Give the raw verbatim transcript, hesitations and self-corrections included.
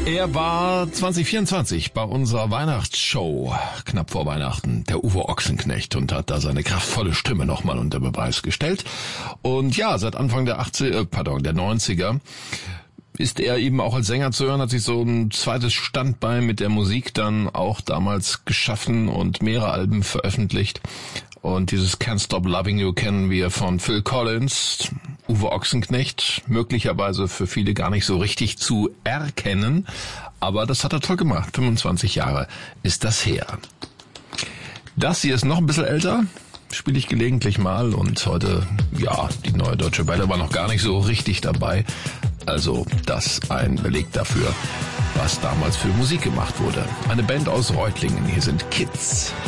Er war zwanzig vierundzwanzig bei unserer Weihnachtsshow, knapp vor Weihnachten, der Uwe Ochsenknecht, und hat da seine kraftvolle Stimme nochmal unter Beweis gestellt. Und ja, seit Anfang der achtziger, äh, pardon, der neunziger ist er eben auch als Sänger zu hören, hat sich so ein zweites Standbein mit der Musik dann auch damals geschaffen und mehrere Alben veröffentlicht. Und dieses Can't Stop Loving You kennen wir von Phil Collins. Uwe Ochsenknecht, möglicherweise für viele gar nicht so richtig zu erkennen, aber das hat er toll gemacht. fünfundzwanzig Jahre ist das her. Das hier ist noch ein bisschen älter, spiele ich gelegentlich mal, und heute, ja, die Neue Deutsche Welle war noch gar nicht so richtig dabei. Also das ein Beleg dafür, was damals für Musik gemacht wurde. Eine Band aus Reutlingen, hier sind Kids.